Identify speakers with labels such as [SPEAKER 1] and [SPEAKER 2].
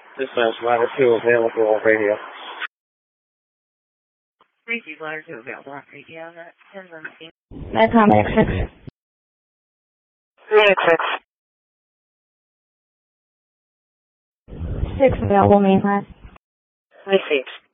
[SPEAKER 1] This is ladder 2 available on radio.
[SPEAKER 2] Receive ladder 2 available on radio. That depends on the team.
[SPEAKER 3] Medcom X6.
[SPEAKER 2] 386.
[SPEAKER 3] 6 available main line.
[SPEAKER 2] Received.